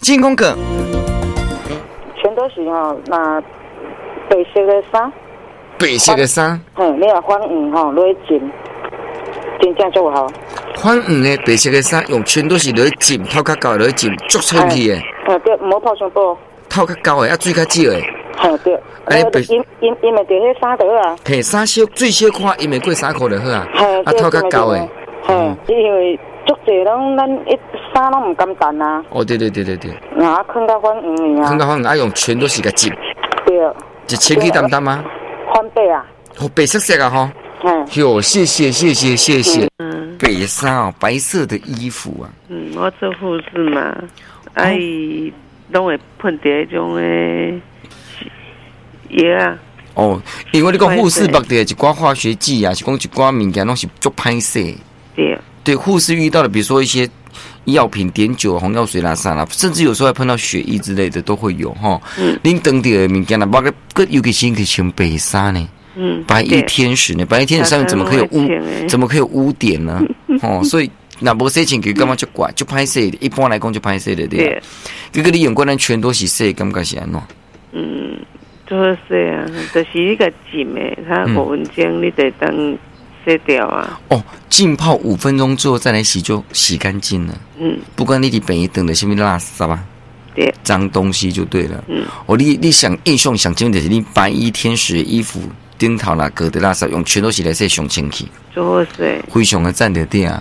进攻个， 全都是吼，那白色的衫， 白色的衫， 你若反黄吼，落去浸，真正足好。 反黄的白色的衫，用全都是落去浸，头较高落去浸，足清气的。 对，无泡上补。 头较高的，啊水较少的。 对。因为伫迄衫袋啊。 嘿，衫小最小看，因为过3块就好啊。啊，头较高的。 因为足济拢咱一衫拢唔甘淡啊。 哦，对。 啊，看到反黄啊。 看到反黄啊，用全都是个浸。 对。 一清气淡淡吗？ 翻白啊。 哦，白色色啊吼。哟，谢谢。白衫哦，白色的衣服啊。 我做护士嘛，伊拢会喷伫迄种诶药啊。 哦，因为你讲护士目的一寡化学剂啊，是讲一寡物件拢是足歹势。对，护士遇到的，比如说一些药品碘酒、红药水啦、啥啦，甚至有时候还碰到血液之类的都会有哈。恁当地的物件啦，包括尤其是去穿白衫呢。白衣天使呢？白衣天使上面怎么可以有污点呢？所以那无洗清气，感觉就怪就歹势的。一般来讲就歹势的对。这个你用过咱全都是洗，感觉是安怎？ 做洗啊，就是你个浸的，它5分钟你得当洗掉啊。 浸泡5分钟之后再来洗就洗干净了。不管你的便宜等的什么垃圾吧。对，脏东西就对了。你想印象想清的是你白衣天使的衣服。顶头啦，隔的垃圾用全都是来洗上清气，非常的赞的点啊！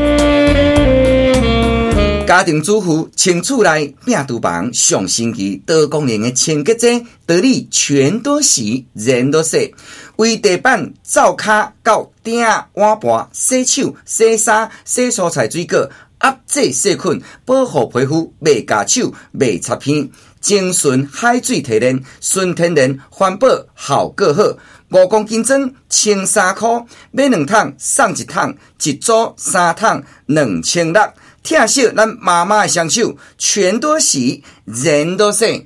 家庭主妇清厝内拼厨房上星期多功能的清洁剂，道理全都洗，人都洗。为地板、灶骹到鼎、碗盘、洗手、洗衫、洗蔬菜水果，压制细菌，保护皮肤，袂夹手，袂擦片。精纯海水提炼，纯天然环保，效果好。5公斤装清3块，买2桶送1桶，一组3桶2600。听惜咱妈妈的双手，全都洗，人都洗。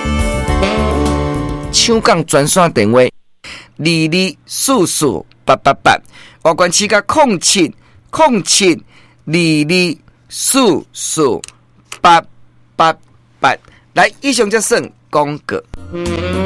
抢港专线电话22448888，外关市甲070722448888。来，以上就算广告。